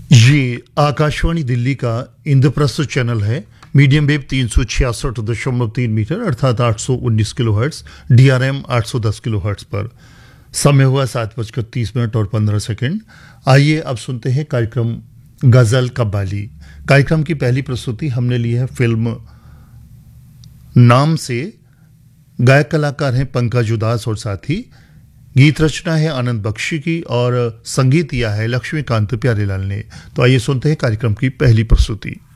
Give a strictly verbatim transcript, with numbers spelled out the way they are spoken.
ये आकाशवाणी दिल्ली का इंद्रप्रस्थ चैनल है। मीडियम वेव तीन सौ छियासठ दशमलव तीन मीटर अर्थात आठ सौ उन्नीस kilo hertz, D R M आठ सौ दस किलो हर्ट्स पर। समय हुआ सात बजकर तीस मिनट और पंद्रह सेकंड। आइए अब सुनते हैं कार्यक्रम गजल कव्वाली। कार्यक्रम की पहली प्रस्तुति हमने ली है फिल्म नाम से। गायक कलाकार हैं पंकज उदास और साथी। गीत रचना है आनंद बख्शी की और संगीत दिया है लक्ष्मीकांत प्यारेलाल ने। तो आइए सुनते हैं कार्यक्रम की पहली प्रस्तुति।